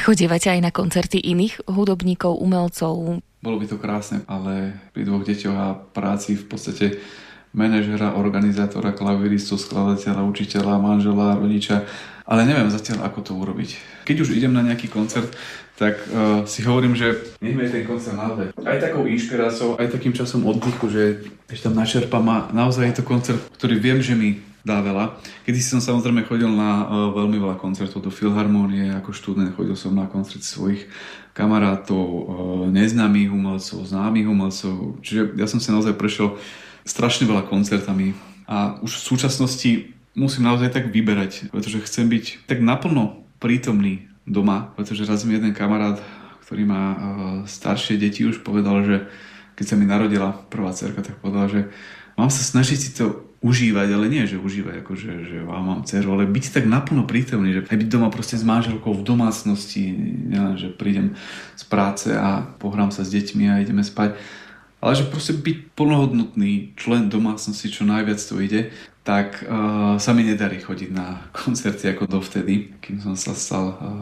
Chodívate aj na koncerty iných hudobníkov, umelcov? Bolo by to krásne, ale pri 2 deťoch a práci v podstate manažera, organizátora, klaviristu, skladateľa, učiteľa, manžela, rodiča. Ale neviem zatiaľ, ako to urobiť. Keď už idem na nejaký koncert, tak si hovorím, že nechme ten koncert naozaj aj takou inšpiráciou, aj takým časom oddychu, že tam načerpám a naozaj je to koncert, ktorý viem, že mi dá veľa. Kedy som samozrejme chodil na veľmi veľa koncertov do Filharmónie, ako študent chodil som na koncerty svojich kamarátov, neznámych umelcov, známych umelcov. Čiže ja som si naozaj prešiel strašne veľa koncertami a už v súčasnosti musím naozaj tak vyberať, pretože chcem byť tak naplno prítomný doma, pretože raz mi jeden kamarát, ktorý má staršie deti, už povedal, že keď sa mi narodila prvá dcerka, tak povedal, že mám sa snažiť si to užívať, ale nie, že užívať, akože že mám dceru, ale byť tak naplno prítomný, že aj byť doma proste s manželkou v domácnosti, nielen, že prídem z práce a pohrám sa s deťmi a ideme spať, ale že proste byť plnohodnotný člen domácnosti, čo najviac to ide, tak sa mi nedarí chodiť na koncerty ako dovtedy, kým som sa stal